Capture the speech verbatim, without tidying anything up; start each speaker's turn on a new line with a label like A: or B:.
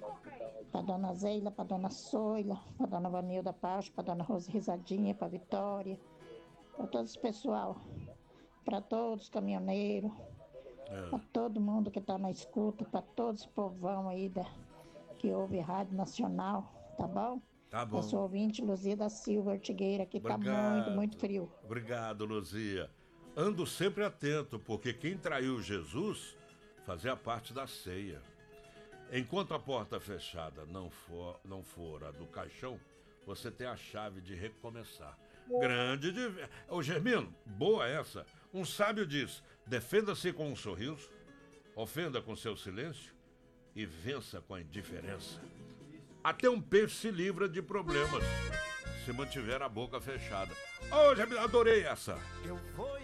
A: Para dona Zeila, para dona Soila, para dona Vanilda Pacho, para dona Rose Risadinha, para Vitória, para todo esse pessoal, para todos os caminhoneiros, para
B: É,
A: todo mundo que está na escuta, para todos os povão aí da, que ouve Rádio Nacional, tá bom?
B: tá
A: Eu
B: bom.
A: sou ouvinte Luzia da Silva Ortigueira, que tá muito, muito
B: Obrigado.
A: frio.
B: Obrigado, Luzia. Ando sempre atento, porque quem traiu Jesus fazia parte da ceia. Enquanto a porta fechada não for, não for a do caixão, você tem a chave de recomeçar. Grande de... Ô Germino, boa essa. Um sábio diz, defenda-se com um sorriso, ofenda com seu silêncio e vença com a indiferença. Até um peixe se livra de problemas se mantiver a boca fechada. Ô Germino, adorei essa.